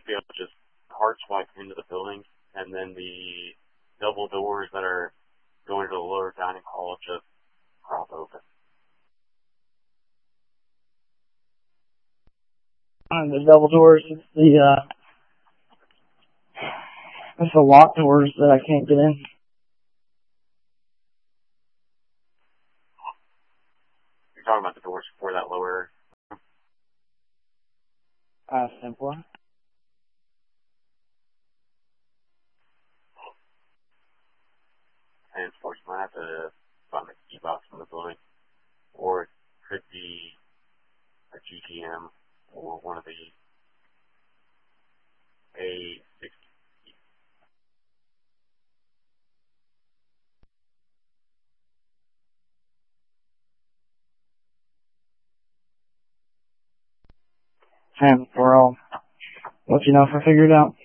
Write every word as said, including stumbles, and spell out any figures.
be able to just hard swipe into the building, and then the double doors that are going to the lower dining hall just prop open. And the double doors, the, uh, it's the lock doors that I can't get in. You're talking about the doors for that lower... Uh, simpler. And unfortunately, I have to find the key box from the building. Or it could be a G T M or one of the A sixty. And we're all let you know if I figure it out.